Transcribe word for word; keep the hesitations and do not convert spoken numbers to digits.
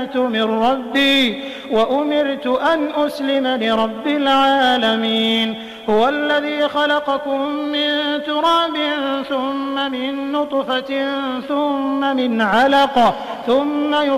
آمنت من ربي وأمرت أن أسلم لرب العالمين هو الذي خلقكم من تراب ثم من نطفة ثم من علقة ثم